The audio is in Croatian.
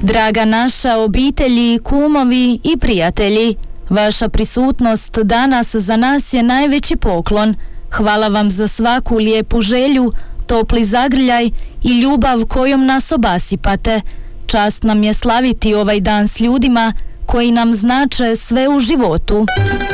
Draga naša obitelji, kumovi i prijatelji, vaša prisutnost danas za nas je najveći poklon. Hvala vam za svaku lijepu želju, topli zagrljaj i ljubav kojom nas obasipate. Čast nam je slaviti ovaj dan s ljudima koji nam znače sve u životu.